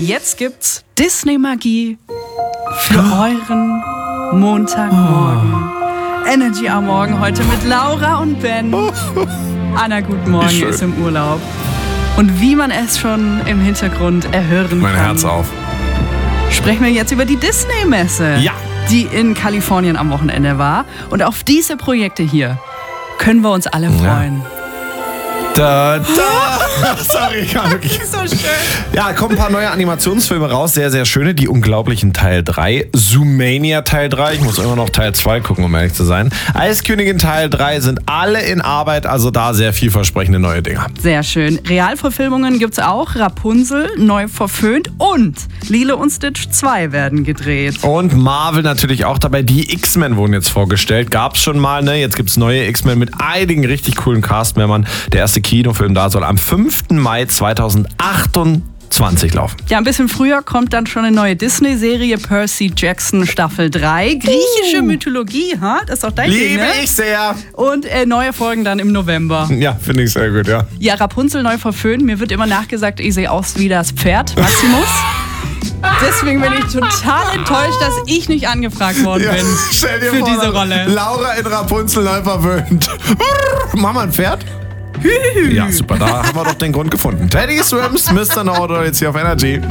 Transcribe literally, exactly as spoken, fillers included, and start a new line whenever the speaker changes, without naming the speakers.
Jetzt gibt's Disney-Magie für euren Montagmorgen. Energy am Morgen heute mit Laura und Ben. Anna, guten Morgen, ist im Urlaub. Und wie man es schon im Hintergrund erhören
mein
kann,
Herz auf.
sprechen wir jetzt über die Disney-Messe,
Ja.
die in Kalifornien am Wochenende war. Und auf diese Projekte hier können wir uns alle freuen.
Ja. Da, da. Sorry, gar wirklich.
So schön.
Ja, kommen ein paar neue Animationsfilme raus, sehr, sehr schöne. Die Unglaublichen Teil drei, Zoomania Teil drei, ich muss immer noch Teil zwei gucken, um ehrlich zu sein. Eiskönigin Teil drei sind alle in Arbeit, also da sehr vielversprechende neue Dinger.
Sehr schön. Realverfilmungen gibt's auch. Rapunzel, neu verföhnt und Lilo und Stitch zwei werden gedreht.
Und Marvel natürlich auch dabei. Die X-Men wurden jetzt vorgestellt, gab's schon mal, ne? Jetzt gibt's neue X-Men mit einigen richtig coolen Castmembern. Der erste Kinofilm da soll am fünften Mai zweitausendachtundzwanzig laufen.
Ja, ein bisschen früher kommt dann schon eine neue Disney-Serie, Percy Jackson Staffel drei. Griechische uh. Mythologie, ha? Das ist doch dein
Liebe
Ding, ne?
ich sehr.
Und äh, neue Folgen dann im November.
Ja, finde ich sehr gut, ja.
Ja, Rapunzel neu verföhnt. Mir wird immer nachgesagt, ich sehe aus wie das Pferd, Maximus. Deswegen bin ich total enttäuscht, dass ich nicht angefragt worden bin. Ja,
stell dir
für
vor,
diese Rolle.
Laura in Rapunzel neu verwöhnt. Mama, ein Pferd? Ja, super, da haben wir doch den Grund gefunden. Teddy Swims, Mister No-Auto jetzt hier auf Energy.